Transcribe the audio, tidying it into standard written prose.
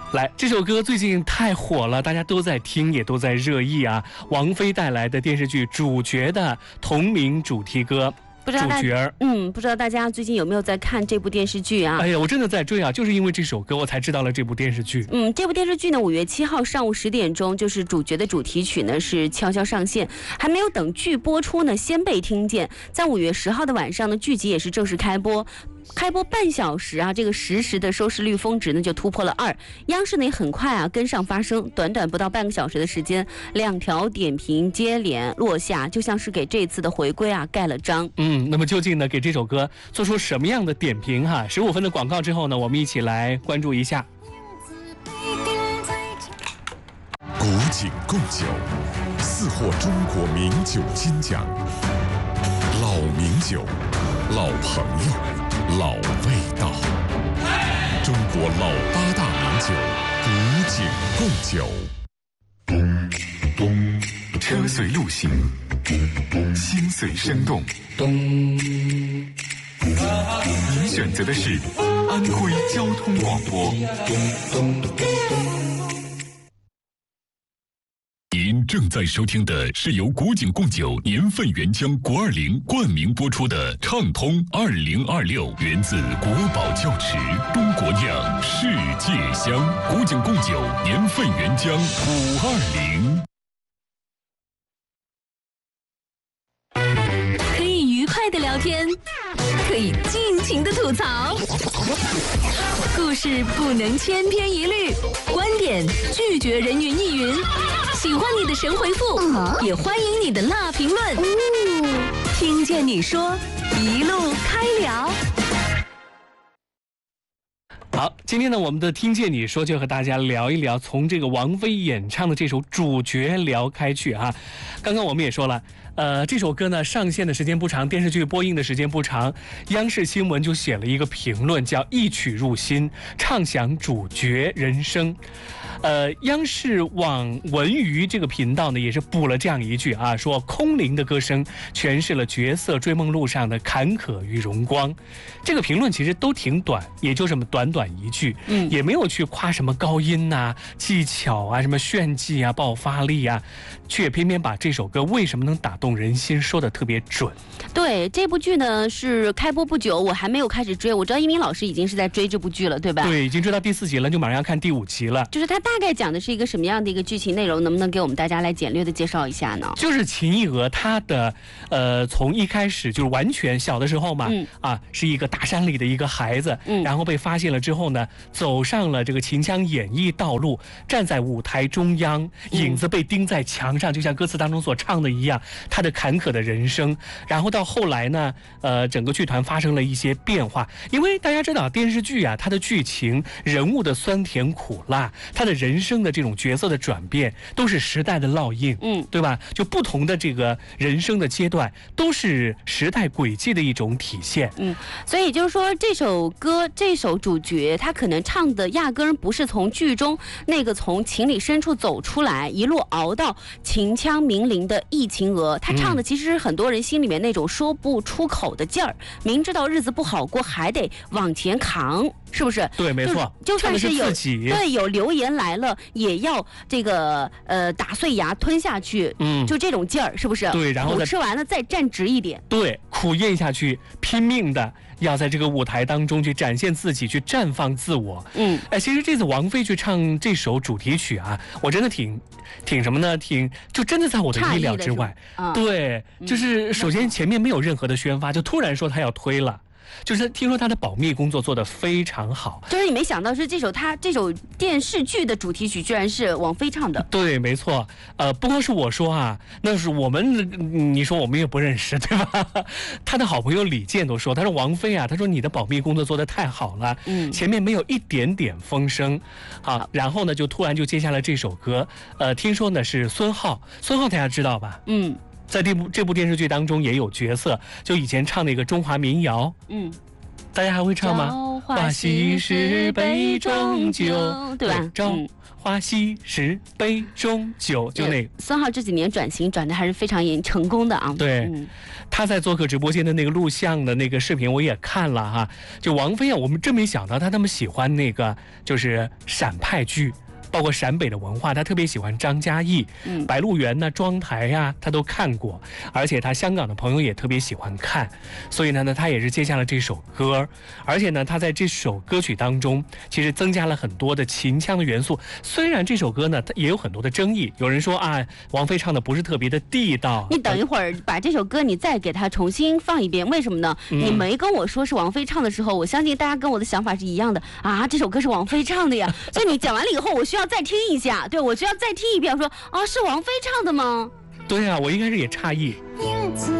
来，这首歌最近太火了，大家都在听，也都在热议啊。王菲带来的电视剧《主角》的同名主题歌。 不知道主角不知道大家最近有没有在看这部电视剧啊？ 哎呀，我真的在追啊，就是因为这首歌我才知道了这部电视剧。 这部电视剧呢，5月7号上午10点钟，就是主角的主题曲呢是悄悄上线，还没有等剧播出呢，先被听见。在5月10号的晚上呢，剧集也是正式开播。开播半小时啊，这个实时的收视率峰值呢就突破了2。央视呢也很快啊跟上发声，短短不到半个小时的时间，2条点评接连落下，就像是给这次的回归啊盖了章。 那么究竟呢给这首歌做出什么样的点评哈？15分的广告之后呢，我们一起来关注一下。 古井贡酒4获中国名酒金奖，老名酒，老朋友，老味道。中国老8大名酒，古井贡酒。车随路行，心随声动。您选择的是安徽交通广播。您正在收听的是由古井贡酒年份原浆国20冠名播出的畅通2026，源自国宝窖池，中国酿，世界香。古井贡酒年份原浆520。 可以愉快的聊天，可以尽情的吐槽，故事不能千篇一律，观点拒绝人云亦云。喜欢你的神回复，也欢迎你的辣评论。听见你说，一路开聊。 好，今天呢，我们的听见你说就和大家聊一聊，从这个王菲演唱的这首《主角》聊开去啊。刚刚我们也说了，这首歌呢上线的时间不长，电视剧播映的时间不长，央视新闻就写了一个评论，叫一曲入心，唱响主角人生。央视网文娱这个频道呢，也是补了这样一句啊，说空灵的歌声诠释了角色追梦路上的坎坷与荣光。这个评论其实都挺短，也就这么短短一句，也没有去夸什么高音啊、技巧啊、什么炫技啊、爆发力啊，却偏偏把这首歌为什么能打动人心说得特别准。 对，这部剧呢是开播不久，我还没有开始追，我知道一鸣老师已经是在追这部剧了，对吧？ 对，已经追到第4集了，就马上要看第5集了。 就是它大概讲的是一个什么样的一个剧情内容，能不能给我们大家来简略的介绍一下呢？ 就是秦艺娥她的从一开始就是完全小的时候嘛，是一个大山里的一个孩子，然后被发现了之后呢，走上了这个秦腔演艺道路，站在舞台中央，影子被钉在墙上，就像歌词当中所唱的一样，他的坎坷的人生。然后到后来呢，整个剧团发生了一些变化，因为大家知道电视剧啊，它的剧情、人物的酸甜苦辣，它的人生的这种角色的转变，都是时代的烙印，对吧？就不同的这个人生的阶段，都是时代轨迹的一种体现。 所以就是说，这首歌，这首主角，他可能唱的压根儿不是从剧中那个从情理深处走出来，一路熬到秦腔名伶的易秦娥，他唱的其实是很多人心里面那种说不出口的劲儿，明知道日子不好过，还得往前扛，是不是？ 对，没错， 就算是有自己对有流言来了，也要这个打碎牙吞下去，就这种劲儿，是不是？ 对，然后苦吃完了再站直一点， 对，苦咽下去，拼命的要在这个舞台当中去展现自己，去绽放自我。其实这次王菲去唱这首主题曲啊，我真的挺什么呢？就真的在我的意料之外。对，就是首先前面没有任何的宣发，就突然说她要推了。就是听说他的保密工作做得非常好， 就是你没想到是这首电视剧的主题曲居然是王菲唱的。 对，没错。不光是我说啊，那是我们，你说我们也不认识，对吧？他的好朋友李健都说，他说王菲啊，他说你的保密工作做得太好了，前面没有一点点风声，好，然后呢就突然就接下了这首歌，听说呢是孙浩大家知道吧？在这部电视剧当中也有角色，就以前唱那个中华民谣，大家还会唱吗？ 朝花夕拾杯中酒，对吧？ 朝花稀时杯中酒，就那个。 孙浩这几年转型转的还是非常成功的啊。 对，他在做客直播间的那个录像的那个视频我也看了哈。就王菲啊，我们真没想到她那么喜欢那个就是陕派剧。包括陕北的文化，他特别喜欢张嘉译，白鹿原呢、庄台呀，他都看过，而且他香港的朋友也特别喜欢看，所以呢，他也是接下了这首歌，而且呢，他在这首歌曲当中，其实增加了很多的秦腔的元素。虽然这首歌呢，它也有很多的争议，有人说啊，王菲唱的不是特别的地道。 你等一会儿把这首歌你再给他重新放一遍，为什么呢？你没跟我说是王菲唱的时候，我相信大家跟我的想法是一样的啊，这首歌是王菲唱的呀。所以你讲完了以后，我需要再听一下，对，我需要再听一遍，说啊，是王菲唱的吗？ 对啊，我一开始也诧异。